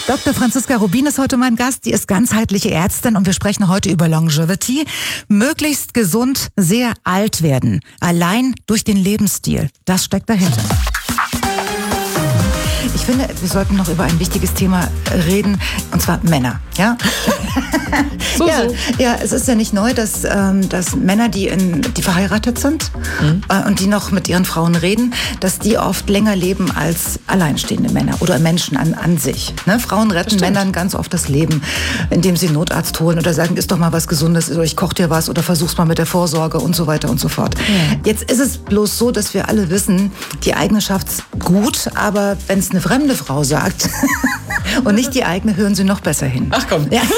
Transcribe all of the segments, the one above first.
Dr. Franziska Rubin ist heute mein Gast. Sie ist ganzheitliche Ärztin und wir sprechen heute über Longevity. Möglichst gesund, sehr alt werden. Allein durch den Lebensstil. Das steckt dahinter. Ich finde, wir sollten noch über ein wichtiges Thema reden, und zwar Männer. Ja, ja, es ist ja nicht neu, dass Männer, die verheiratet sind und die noch mit ihren Frauen reden, dass die oft länger leben als alleinstehende Männer oder Menschen an sich. Ne? Frauen retten Männern ganz oft das Leben, indem sie einen Notarzt holen oder sagen, isst doch mal was Gesundes oder ich koche dir was oder versuch's mal mit der Vorsorge und so weiter und so fort. Ja. Jetzt ist es bloß so, dass wir alle wissen, die eigene schafft's gut, aber wenn es eine fremde Frau sagt und nicht die eigene, hören sie noch besser hin. Ach komm. Ja,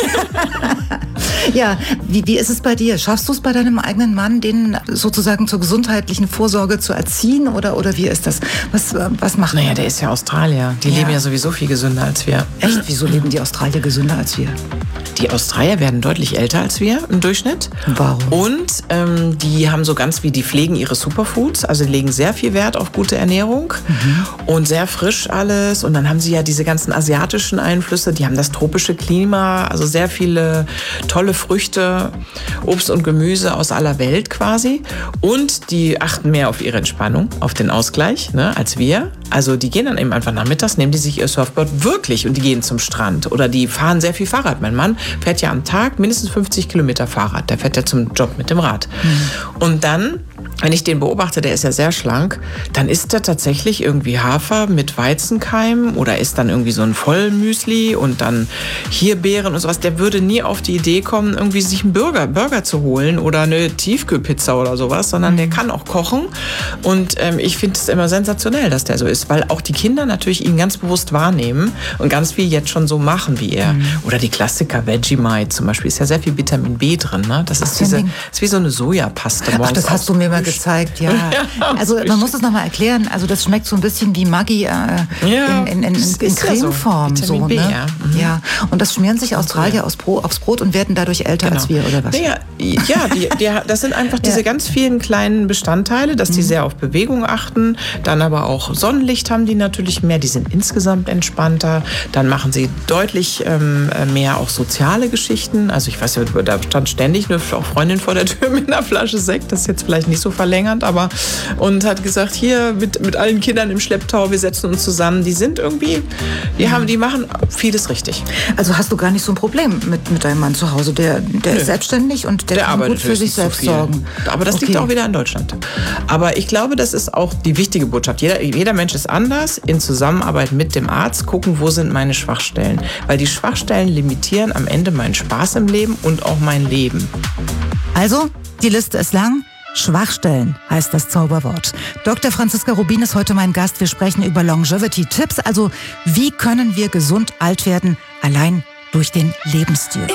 ja. Wie ist es bei dir? Schaffst du es bei deinem eigenen Mann, den sozusagen zur gesundheitlichen Vorsorge zu erziehen oder wie ist das? Was macht Naja, der ist ja Australier. Die leben ja sowieso viel gesünder als wir. Echt? Wieso leben die Australier gesünder als wir? Die Australier werden deutlich älter als wir im Durchschnitt. Warum? Und die haben so die pflegen ihre Superfoods, also die legen sehr viel Wert auf gute Ernährung und sehr frisch alles. Und dann haben sie ja diese ganzen asiatischen Einflüsse, die haben das tropische Klima, also sehr viele tolle Früchte, Obst und Gemüse aus aller Welt quasi. Und die achten mehr auf ihre Entspannung, auf den Ausgleich, ne, als wir. Also die gehen dann eben einfach nachmittags, nehmen die sich ihr Surfboard wirklich und die gehen zum Strand. Oder die fahren sehr viel Fahrrad. Mein Mann fährt ja am Tag mindestens 50 Kilometer Fahrrad. Der fährt ja zum Job mit dem Rad. Und dann, wenn ich den beobachte, der ist ja sehr schlank, dann isst er tatsächlich irgendwie Hafer mit Weizenkeimen oder isst dann irgendwie so ein Vollmüsli und dann hier Beeren und sowas. Der würde nie auf die Idee kommen, irgendwie sich einen Burger zu holen oder eine Tiefkühlpizza oder sowas, sondern der kann auch kochen. Und ich finde es immer sensationell, dass der so ist, weil auch die Kinder natürlich ihn ganz bewusst wahrnehmen und ganz viel jetzt schon so machen wie er. Oder die Klassiker, Vegemite zum Beispiel, ist ja sehr viel Vitamin B drin. Ne? Das ist wie so eine Sojapaste. Ach, das hast du mir mal gezeigt, ja. Also man muss es nochmal erklären, also das schmeckt so ein bisschen wie Maggi in Cremeform. Ja so, B, ne? Ja. Und das schmieren sich Australier aufs Brot und werden dadurch älter als wir, oder was? Das sind einfach diese ganz vielen kleinen Bestandteile, dass die sehr auf Bewegung achten, dann aber auch Sonnenlicht haben die natürlich mehr, die sind insgesamt entspannter, dann machen sie deutlich mehr auch soziale Geschichten, also ich weiß ja, da stand ständig eine Freundin vor der Tür mit einer Flasche Sekt, das ist jetzt vielleicht nicht so verlängernd, aber und hat gesagt, hier mit allen Kindern im Schlepptau, wir setzen uns zusammen, die sind irgendwie, die machen vieles richtig. Also hast du gar nicht so ein Problem mit deinem Mann zu Hause, der ist selbstständig und der kann gut für sich selbst sorgen. Aber das liegt auch wieder in Deutschland. Aber ich glaube, das ist auch die wichtige Botschaft. Jeder Mensch ist anders, in Zusammenarbeit mit dem Arzt gucken, wo sind meine Schwachstellen. Weil die Schwachstellen limitieren am Ende meinen Spaß im Leben und auch mein Leben. Also, die Liste ist lang. Schwachstellen heißt das Zauberwort. Dr. Franziska Rubin ist heute mein Gast. Wir sprechen über Longevity-Tipps. Also, wie können wir gesund alt werden? Allein durch den Lebensstil.